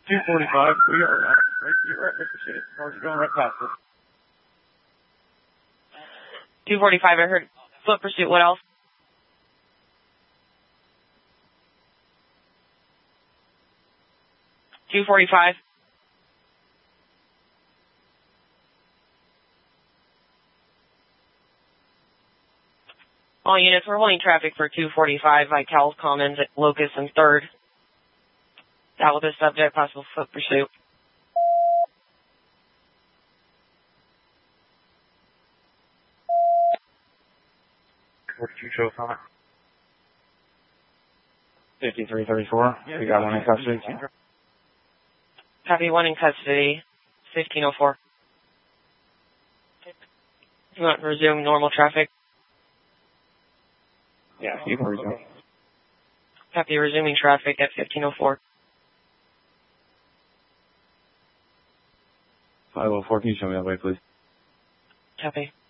245, we are right with the shit. Cars are going right past us. 245, I heard foot pursuit. What else? $245. All units, we're holding traffic for 245, Vitals Commons at Locust and 3rd. That with the subject, possible foot pursuit. What did you show from it? 5334. We got one in custody. Copy, one in custody. 1504. You want to resume normal traffic? Yeah, you can resume. Copy, resuming traffic at 1504. 504, can you show me that way, please? Copy.